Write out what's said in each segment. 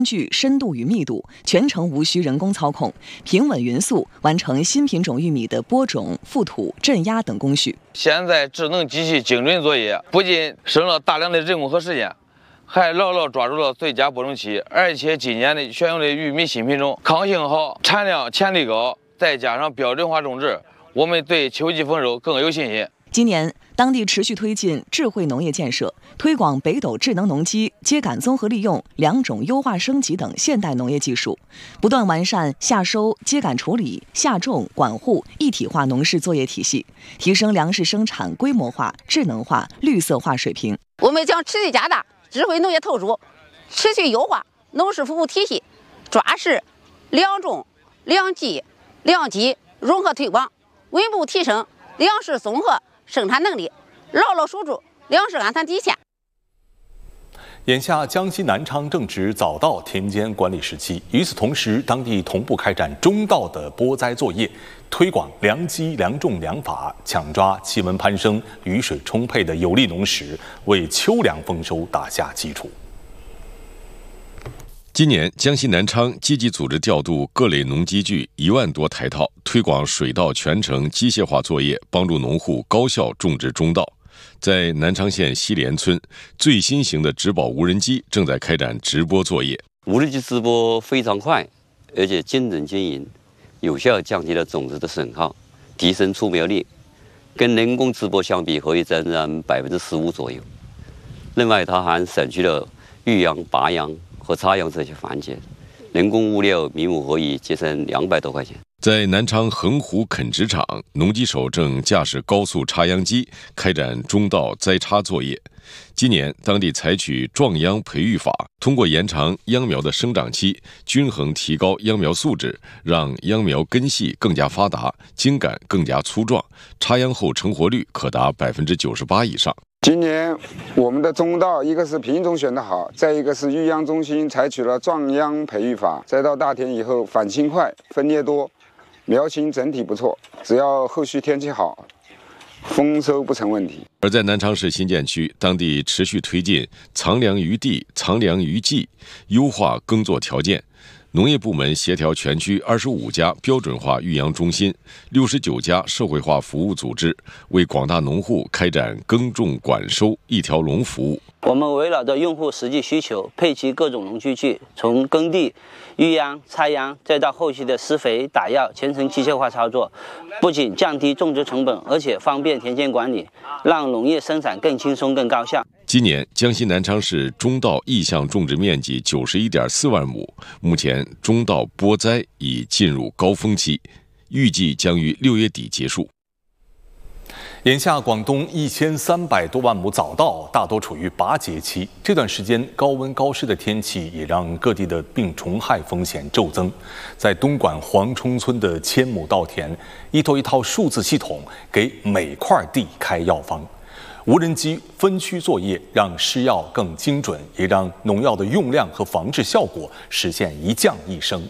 据深度与密度，全程无需人工操控，平稳匀速完成新品种玉米的播种、覆土、镇压等工序。 现在智能机器精准作业，不仅省了大量的人工和时间，还牢牢抓住了最佳播种期。而且今年的选用的玉米新品种抗性好，产量潜力高，再加上标准化种植，我们对秋季丰收更有信心。 今年，当地持续推进智慧农业建设，推广北斗智能农机、秸秆综合利用、良种优化升级等现代农业技术，不断完善夏收、秸秆处理、夏种、管护一体化农事作业体系，提升粮食生产规模化、智能化、绿色化水平。 我们将持续加大智慧农业投入，持续优化农事服务体系，抓实良种、良机、良机融合推广，稳步提升粮食综合生产能力，牢牢守住粮食安全底线。 眼下，江西南昌正值早稻田间管理时期，与此同时，当地同步开展中稻的播栽作业，推广良机、良种、良法，抢抓气温攀升、雨水充沛的有利农时，为秋粮丰收打下基础。 今年，江西南昌积极组织调度各类农机具1万多台套，推广水稻全程机械化作业，帮助农户高效种植中稻。在南昌县西连村，最新型的植保无人机正在开展直播作业。 无人机直播非常快，而且精准经营，有效降低了种子的损耗，提升出苗率。跟人工直播相比，可以增长15%左右。另外，它还省去了育秧、拔秧和插秧这些环节，人工物料每亩可以节省200多块钱。 在南昌横湖垦殖场，农机手正驾驶高速插秧机开展中稻栽插作业。今年，当地采取壮秧培育法，通过延长秧苗的生长期，均衡提高秧苗素质，让秧苗根系更加发达，茎秆更加粗壮，插秧后成活率可达98%以上。 今年我们的中稻，一个是品种选得好，再一个是育秧中心采取了壮秧培育法，栽到大田以后反青快，分叶多，苗情整体不错，只要后续天气好，丰收不成问题。 而在南昌市新建区，当地持续推进藏粮于地、藏粮于技，优化耕作条件。农业部门协调全区25家标准化育秧中心、69家社会化服务组织，为广大农户开展耕种管收一条龙服务。 我们围绕着用户实际需求，配齐各种农机具，从耕地、育秧、插秧，再到后期的施肥、打药，全程机械化操作，不仅降低种植成本，而且方便田间管理，让农业生产更轻松、更高效。 今年，江西南昌市中稻意向种植面积91.4万亩，目前中稻播栽已进入高峰期，预计将于6月底结束。 眼下，广东1300多万亩早稻大多处于拔节期，这段时间高温高湿的天气也让各地的病虫害风险骤增。在东莞黄冲村的1000亩稻田，一套数字系统给每块地开药方，无人机分区作业让施药更精准，也让农药的用量和防治效果实现一降一升。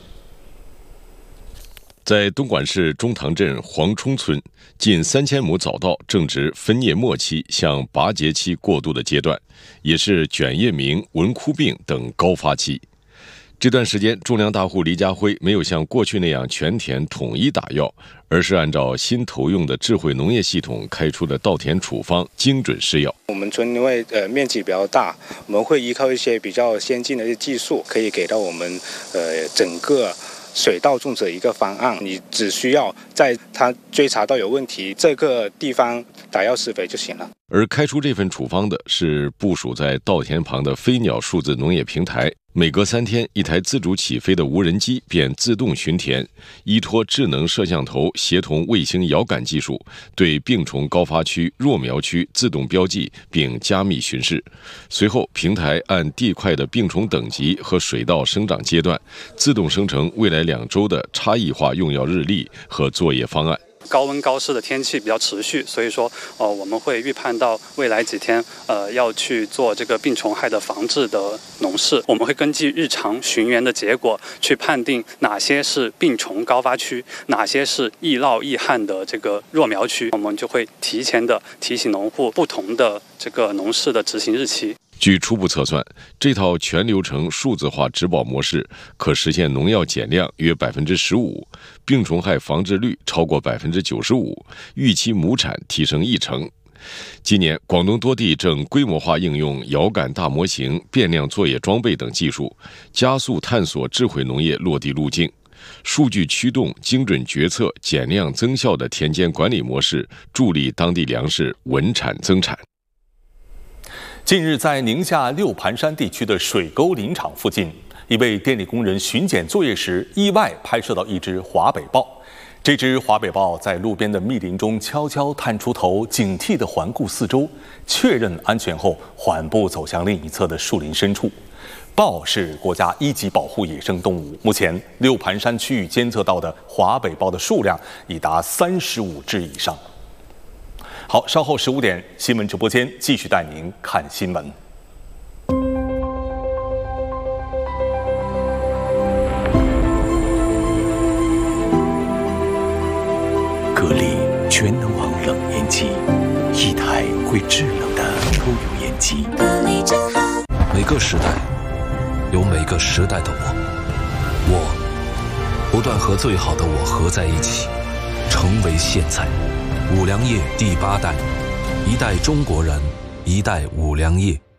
在东莞市中塘镇黄冲村，近3000亩早稻正值分叶末期向拔节期过渡的阶段，也是卷叶鸣、蚊枯病等高发期。这段时间，种粮大户黎家辉没有像过去那样全田统一打药，而是按照新投用的智慧农业系统开出的稻田处方精准施药。 我们村因为面积比较大，我们会依靠一些比较先进的技术，可以给到我们整个水稻种植一个方案。你只需要在它追查到有问题这个地方打药施肥就行了。 而开出这份处方的是部署在稻田旁的飞鸟数字农业平台，每隔3天，一台自主起飞的无人机便自动巡田，依托智能摄像头协同卫星遥感技术，对病虫高发区、弱苗区自动标记并加密巡视。随后，平台按地块的病虫等级和水稻生长阶段，自动生成未来2周的差异化用药日历和作业方案。 高温高湿的天气比较持续，所以说我们会预判到未来几天要去做这个病虫害的防治的农事。我们会根据日常巡园的结果去判定哪些是病虫高发区，哪些是易涝易旱的这个弱苗区，我们就会提前的提醒农户不同的这个农事的执行日期。 据初步测算，这套全流程数字化植保模式可实现农药减量约15%，病虫害防治率超过95%，预期亩产提升1成。今年，广东多地正规模化应用遥感大模型、变量作业装备等技术，加速探索智慧农业落地路径。数据驱动、精准决策、减量增效的田间管理模式，助力当地粮食稳产增产。 近日，在宁夏六盘山地区的水沟林场附近，一位电力工人巡检作业时，意外拍摄到一只华北豹。这只华北豹在路边的密林中悄悄探出头，警惕地环顾四周，确认安全后，缓步走向另一侧的树林深处。豹是国家1级保护野生动物，目前六盘山区域监测到的华北豹的数量已达35只以上。好，稍后15点，新闻直播间继续带您看新闻。 格力全能王冷烟机，一台会制冷的抽油烟机。格力真好。 每个时代有每个时代的我不断和最好的我合在一起，成为现在。五粮液第8代，一代中国人，一代五粮液。